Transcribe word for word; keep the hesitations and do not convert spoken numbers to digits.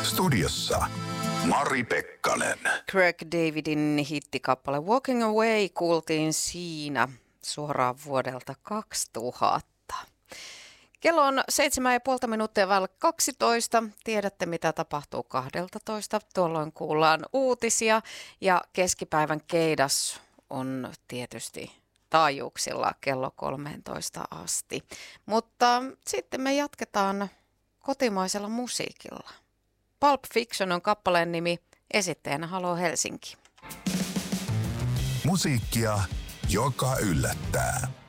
Studiossa Mari Pekkanen. Craig Davidin hittikappale Walking Away kuultiin siinä suoraan vuodelta kaksituhatta. Kello on seitsemän ja puolta minuuttia vaille kaksitoista. Tiedätte, mitä tapahtuu kahdeltatoista. Tuolloin kuullaan uutisia ja keskipäivän keidas on tietysti taajuuksilla kello kolmeentoista asti. Mutta sitten me jatketaan kotimaisella musiikilla. Pulp Fiction on kappaleen nimi, esittäjänä Haloo Helsinki. Musiikkia, joka yllättää.